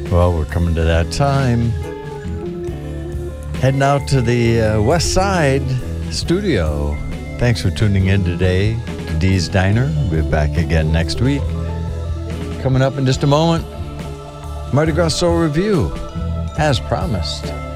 Well, we're coming to that time. Heading out to the West Side studio. Thanks for tuning in today to Dee's Diner. We'll be back again next week. Coming up in just a moment, Mardi Gras Soul Review, as promised.